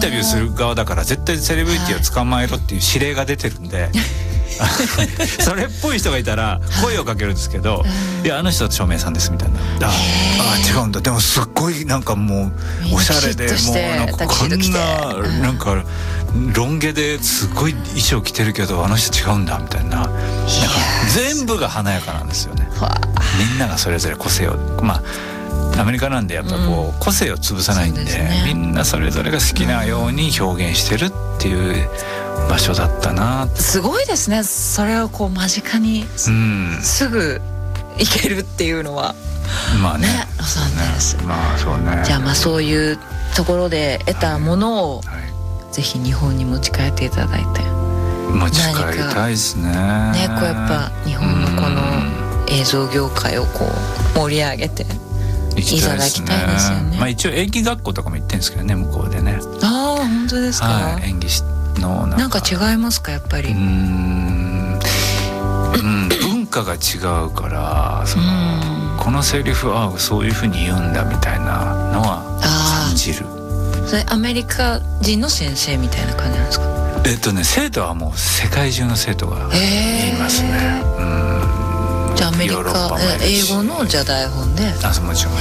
タビューする側だから絶対セレブリティを捕まえろっていう指令が出てるんで、それっぽい人がいたら声をかけるんですけど、いやあの人照明さんですみたいな、違うんだ、でもすっごいなんかもうおしゃれで、もうなんかこんななんかロン毛ですごい衣装着てるけどあの人違うんだみたいな、なんか全部が華やかなんですよね。みんながそれぞれ個性を、アメリカなんでやっぱこう個性を潰さないんで、みんなそれぞれが好きなように表現してるっていう場所だったな。 すごいですね、それをこう間近にすぐ行けるっていうのは。 まあね、 ロサンゼルス、 そうね。 じゃあそういうところで得たものを、ぜひ日本に持ち帰っていただいて、 持ち帰りたいですね。 こうやっぱ日本のこの映像業界をこう盛り上げていただきたいですよね。 一応演技学校とかも行ってるんですけどね、向こうでね。 本当ですか。 演技のなんか違いますかやっぱり。 文化が違うから、このセリフそういう風に言うんだみたいなのは感じる。 それアメリカ人の先生みたいな感じなんですか。 生徒はもう世界中の生徒がいますね。 じゃあアメリカ英語のじゃあ台本でやるんだ。 もちろん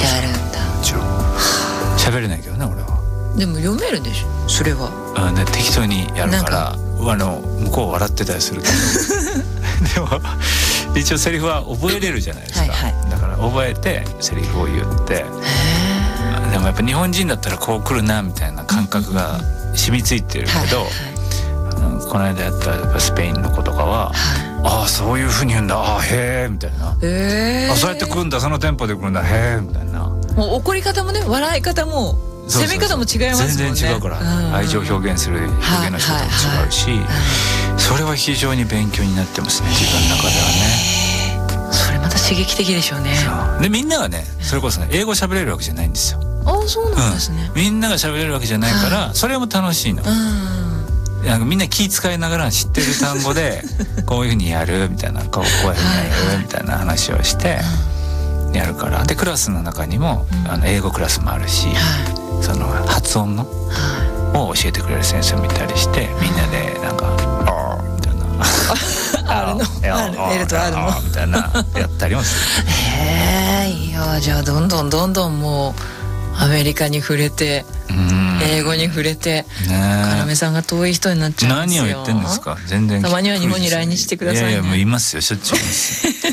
喋れないけどね俺は。 でも読めるでしょそれは。 適当にやるから向こう笑ってたりするけどでも一応セリフは覚えれるじゃないですか、だから覚えてセリフを言って、でもやっぱ日本人だったらこう来るなみたいな感覚が染みついてるけど、この間やったやっぱスペインの子とかは、そういう風に言うんだ、へーみたいな、そうやって来るんだ、そのテンポで来るんだ、へーみたいな。 もう怒り方もね、笑い方も攻め方も違いますもんね。 全然違うから、愛情表現する表現の仕方も違うし、それは非常に勉強になってますね、自分の中ではね。 それまた刺激的でしょうね。 でみんながね、それこそね、英語喋れるわけじゃないんですよ。 そうなんですね。 みんなが喋れるわけじゃないから、それも楽しいの。みんな気使いながら知ってる単語でこういう風にやるみたいな、こういう風にやるみたいな話をしてやるから。でクラスの中にも英語クラスもあるし、その発音のを教えてくれる先生もいたりして、みんなでなんかみたいな L と R のみたいなやったりもする。 いや、じゃあどんどんもうアメリカに触れて、英語に触れて、要さんが遠い人になっちゃうんですよ。 何を言ってんですか。全然たまには日本に来日してくださいね。 もういますよ、しょっちゅういます